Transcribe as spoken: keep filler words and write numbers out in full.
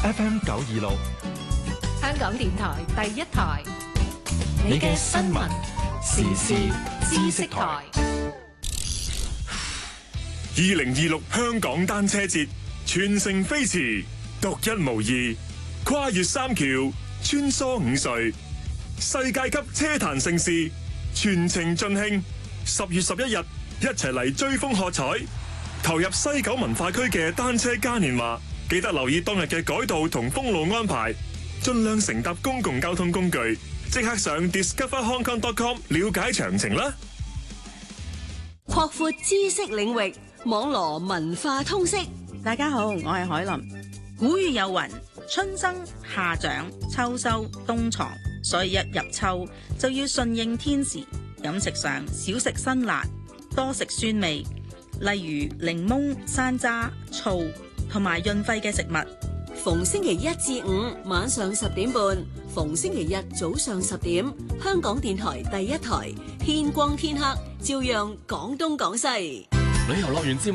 F M 九二六， 香港電台第一台， 你嘅新聞時事知識台。 二零二六香港單車節全城飛馳，獨一無二，跨越三橋，穿梭五隧，世界級車壇盛事，全程盡興。十月十一日，一齊嚟追風喝彩，投入西九文化區嘅單車嘉年華。記得留意當日嘅改道同封路安排，盡量乘搭公共交通工具。即刻上 discover hong kong dot com 了解詳情啦！ 擴闊知識領域，網羅文化通識。 大家好，我係海林。古語有云：春生夏長秋收冬藏，所以一入秋就要順應天時，飲食上少食辛辣，多食酸味，例如檸檬、山楂、醋同埋潤肺嘅食物。 逢星期一至五晚上十點半，逢星期日早上十點，香港電台第一台，天光天黑照樣講東講西。 旅遊樂園之